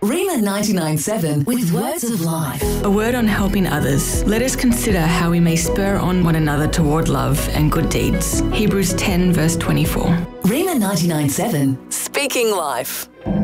Rima 99.7 with Words of Life. A word on helping others. Let us consider how we may spur on one another toward love and good deeds. Hebrews 10 verse 24. Rima 99.7, speaking life.